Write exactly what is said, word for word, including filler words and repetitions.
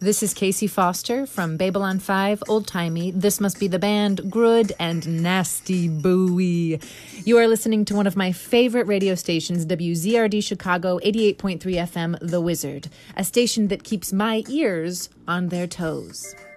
This is Casey Foster from Babylon five, Old Timey. This must be the band, Good and Nasty Bowie. You are listening to one of my favorite radio stations, W Z R D Chicago, eighty-eight point three F M, The Wizard, a station that keeps my ears on their toes.